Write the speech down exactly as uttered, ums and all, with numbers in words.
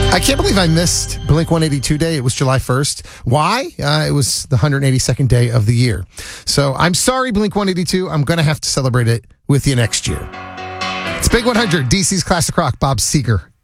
I can't believe I missed Blink one eighty-two Day. It was July first. Why? Uh, it was the one hundred eighty-second day of the year. So I'm sorry, Blink one eighty-two. I'm going to have to celebrate it with you next year. It's Big one hundred, D C's Classic Rock, Bob Seger.